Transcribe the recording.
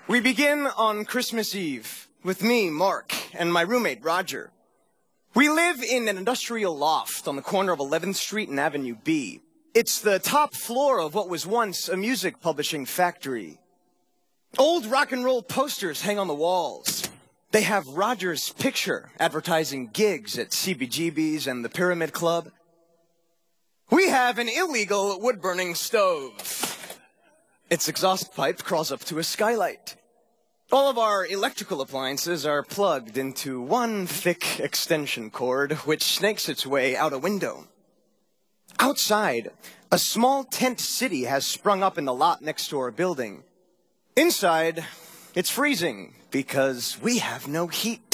We begin on Christmas Eve with me, Mark, and my roommate, Roger. We live in an industrial loft on the corner of 11th Street and Avenue B. It's the top floor of what was once a music publishing factory. Old rock and roll posters hang on the walls. They have Roger's picture advertising gigs at CBGB's and the Pyramid Club. We have an illegal wood-burning stove. Its exhaust pipe crawls up to a skylight. All of our electrical appliances are plugged into one thick extension cord, which snakes its way out a window. Outside, a small tent city has sprung up in the lot next to our building. Inside, it's freezing because we have no heat.